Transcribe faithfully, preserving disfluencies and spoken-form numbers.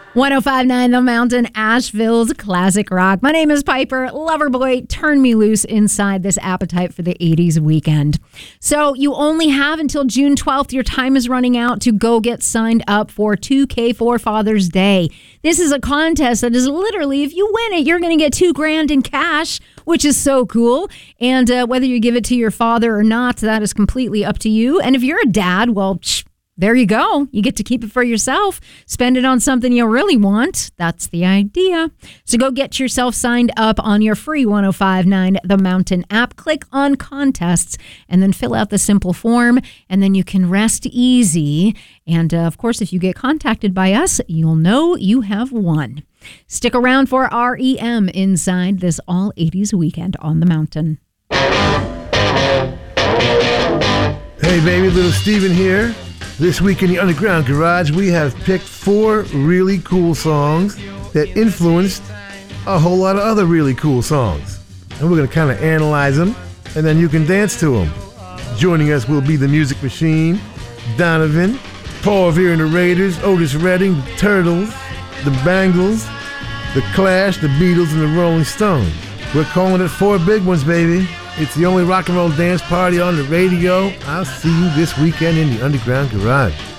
one oh five point nine The Mountain, Asheville's classic rock. My name is Piper. Loverboy, turn me loose inside this appetite for the eighties weekend. So you only have until June twelfth. Your time is running out to go get signed up for two K for Father's Day. This is a contest that is literally, if you win it, you're going to get two grand in cash, which is so cool. And uh, whether you give it to your father or not, that is completely up to you. And if you're a dad, well, shh, there you go. You get to keep it for yourself. Spend it on something you really want. That's the idea. So go get yourself signed up on your free one oh five point nine The Mountain app. Click on contests and then fill out the simple form. And then you can rest easy. And uh, of course, if you get contacted by us, you'll know you have won. Stick around for R E M inside this all eighties weekend on the Mountain. Hey baby, little Steven here. This week in the Underground Garage, we have picked four really cool songs that influenced a whole lot of other really cool songs. And we're going to kind of analyze them, and then you can dance to them. Joining us will be the Music Machine, Donovan, Paul Revere and the Raiders, Otis Redding, the Turtles, the Bangles, the Clash, the Beatles, and the Rolling Stones. We're calling it Four Big Ones, baby. It's the only rock and roll dance party on the radio. I'll see you this weekend in the Underground Garage.